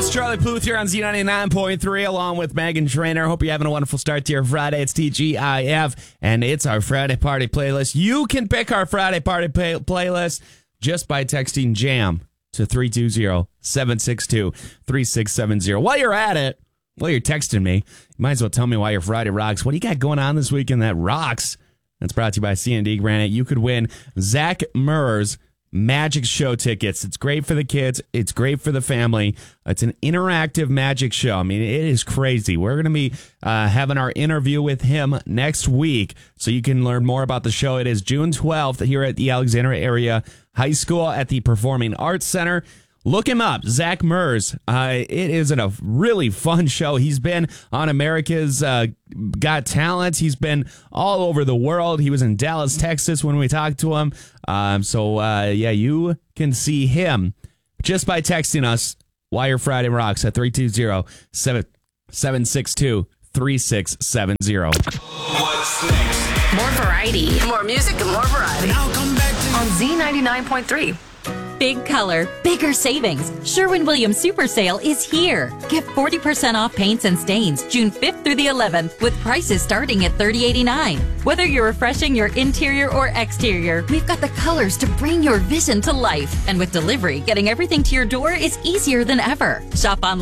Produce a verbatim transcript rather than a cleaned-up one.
It's Charlie Pluth here on Z ninety-nine point three along with Megan Trainor. Hope you're having a wonderful start to your Friday. It's T G I F, and it's our Friday Party playlist. You can pick our Friday Party pay- playlist just by texting JAM to three two zero, seven six two, three six seven zero. While you're at it, while you're texting me, you might as well tell me why your Friday rocks. What do you got going on this weekend that rocks? That's brought to you by C and D Granite. You could win Zach Murr's Magic Show tickets. It's great for the kids. It's great for the family. It's an interactive magic show. I mean, it is crazy. We're going to be uh, having our interview with him next week, so you can learn more about the show. It is June twelfth here at the Alexandria Area High School at the Performing Arts Center. Look him up, Zach Murs. Uh, it is a really fun show. He's been on America's uh, Got Talent. He's been all over the world. He was in Dallas, Texas when we talked to him. Um, so, uh, yeah, you can see him just by texting us Why Your Friday Rocks at three two zero, seven six two, three six seven zero. What's next? More variety. More music and more variety. I'll come back to On Z ninety-nine point three. Big color, bigger savings. Sherwin-Williams Super Sale is here. Get forty percent off paints and stains June fifth through the eleventh with prices starting at thirty eighty-nine. Whether you're refreshing your interior or exterior, we've got the colors to bring your vision to life. And with delivery, getting everything to your door is easier than ever. Shop online